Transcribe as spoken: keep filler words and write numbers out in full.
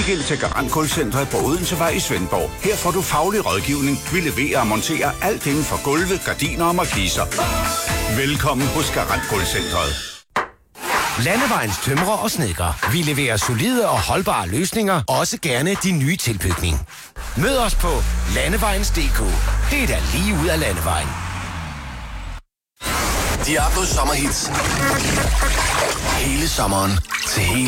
Kig ind til Garantgulvcentret på Odensevej i Svendborg. Her får du faglig rådgivning. Vi leverer og monterer alt inden for gulve, gardiner og markiser. Velkommen hos Garantgulvcentret. Landevejens tømrer og snedker. Vi leverer solide og holdbare løsninger, også gerne din nye tilbygning. Mød os på landevejens punktum d k. Det er da lige ud af landevejen. Diablos sommerhits. Hele sommeren til hele